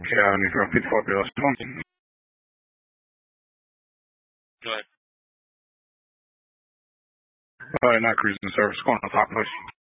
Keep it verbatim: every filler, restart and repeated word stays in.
Yeah, I need from fifty-four bills. Go ahead. Uh, not cruising service, going on population.